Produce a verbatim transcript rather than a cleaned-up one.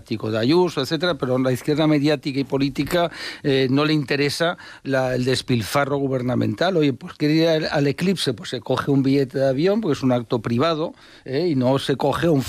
mediático de Ayuso, etcétera, pero a la izquierda mediática y política eh, no le interesa la, el despilfarro gubernamental. Oye, pues quiere ir al, al eclipse, pues se coge un billete de avión, porque es un acto privado, eh, y no se coge un